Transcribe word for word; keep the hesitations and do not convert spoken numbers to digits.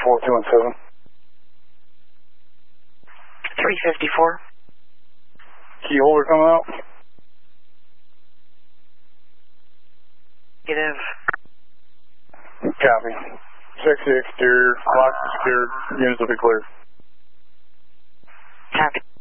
four two one seven. three fifty-four. Key holder coming out. Negative. Copy. Sexy exterior, locked and secured, units will be clear. Copy.